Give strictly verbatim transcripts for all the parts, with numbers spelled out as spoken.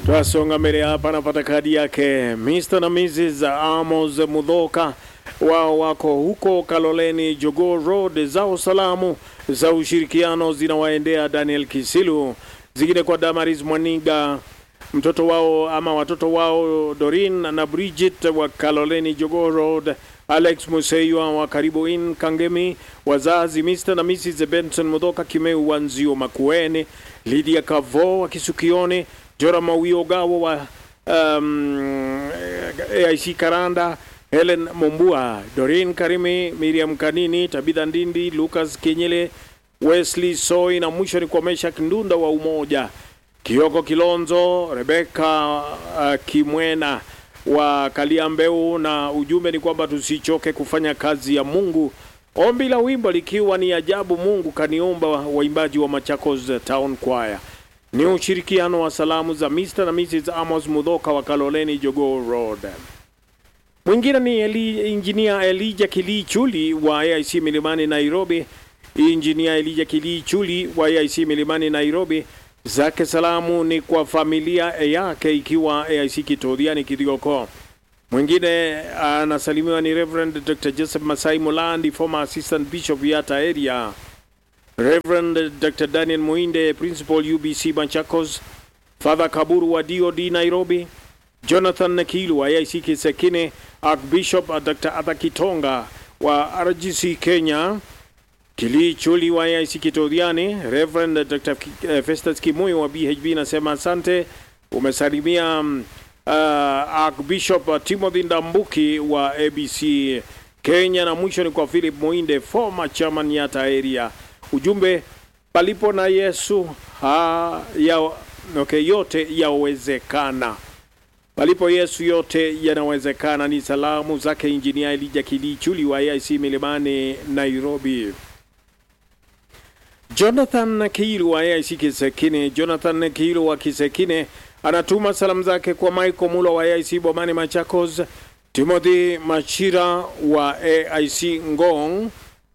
Twasonga mbele hapa, napata kadi yake Mister na Missus Amos Mudhoka. Wao wako huko Kaloleni Jogoo Road. Zao salamu za ushirikiano zinawaendea Daniel Kisilu, zingine kwa Damaris Mwaniga, mtoto wao ama watoto wao Dorin na Bridget wa Kaloleni Jogoo Road, Alex Museiwa wa Karibu In Kangemi, wazazi Mister na Missus Benson Mudhoka Kimeu Wanzio Makueni, Lydia Kavo wa Kisukione, Jora Mawio Gawo wa um, A I C Karanda, Helen Mombua, Doreen Karimi, Miriam Kanini, Tabitha Ndindi, Lucas Kenyele, Wesley Soy, na mwisho ni kwa Meshak Ndunda wa Umoja, Kioko Kilonzo, Rebecca uh, Kimwena wa Kaliambeu, na ujumbe ni kwamba tusichoke kufanya kazi ya Mungu. Ombi la wimbo likiwa ni ajabu Mungu kaniomba, waimbaji wa Machakos Town Choir. Ni ushirikiano wa salamu za Mister na Missus Amos Mudhoka wa Kaloleni Jogoo Road. Mwingine ni Eli, Engineer Elijah Kilichuli wa A I C Milimani Nairobi. Engineer Elijah Kilichuli wa A I C Milimani Nairobi, zake salamu ni kwa familia yake ikiwa A I C Kitodhiani Kirioko. Mwingine anasalimiwa ni Reverend Doctor Joseph Masai Mulandi, former Assistant Bishop Yata area. Reverend Doctor Daniel Muinde, Principal U B C Machakos. Father Kaburu wa D O D Nairobi. Jonathan Nakilu wa A I C Kisekine. Archbishop Doctor Arthur Kitonga wa R G C Kenya. Kilichuli wa A I C Kitodhiani. Reverend Doctor Festus Kimuyu wa B H B nasema asante. Umesalimia uh, Archbishop Timothy Ndambuki wa A B C Kenya, na mwisho ni kwa Philip Muinde, former chairman Yata area. Ujumbe, palipo na Yesu ha, ya, okay, yote yawezekana. Palipo Yesu yote yanawezekana. Ni salamu zake Engineer Elijah Kilichuli wa A I C Milimani Nairobi. Jonathan Kilu wa A I C Kisekine. Jonathan Kilu wa Kisekine anatuma salamu zake kwa Michael Mulo wa A I C Bomani Machakos, Timothy Machira wa A I C Ngong,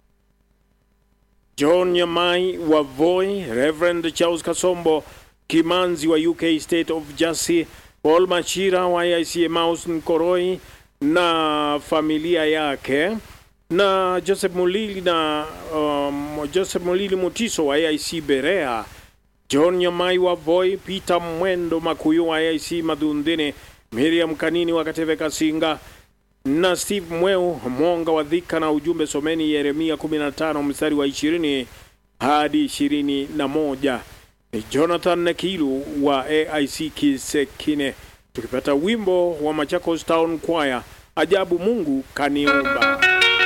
John Nyamai wa Voi, Reverend Charles Kasombo Kimanzi wa U K State of Jersey, Paul Machira wa A I C Emmaus Nkoroi na familia yake, na Joseph Mulili na um, Joseph Mulili Mutiso wa A I C Berea, John Nyamai wa Voi, Peter Mwendo Makuyu wa A I C Madundene, Miriam Kanini wa Kateve Kasinga, na Steve Mweu Mwonga wa Dhika. Na ujumbe, someni Yeremia kumi na tano mstari wa ishirini hadi ishirini na moja. Jonathan Nakilu wa A I C Kisekine, tukipata wimbo wa Machakos Town Choir, ajabu Mungu kaniomba.